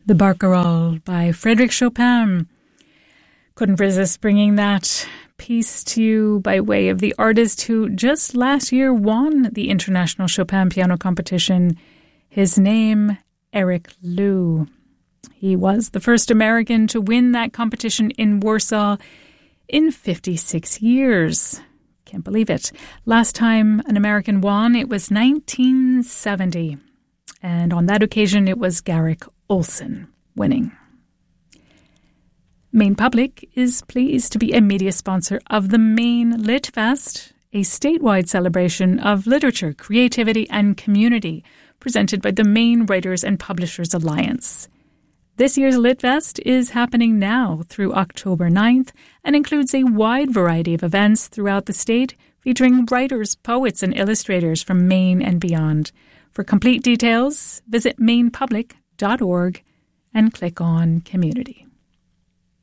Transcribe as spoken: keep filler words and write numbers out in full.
The Barcarolle by Frédéric Chopin. Couldn't resist bringing that piece to you by way of the artist who just last year won the International Chopin Piano Competition. His name, Eric Liu. He was the first American to win that competition in Warsaw in fifty-six years. Can't believe it. Last time an American won, it was nineteen seventy. And on that occasion, it was Garrick Olson winning. Maine Public is pleased to be a media sponsor of the Maine Lit Fest, a statewide celebration of literature, creativity, and community presented by the Maine Writers and Publishers Alliance. This year's Lit Fest is happening now through October ninth and includes a wide variety of events throughout the state featuring writers, poets, and illustrators from Maine and beyond. For complete details, visit maine public dot org and click on Community.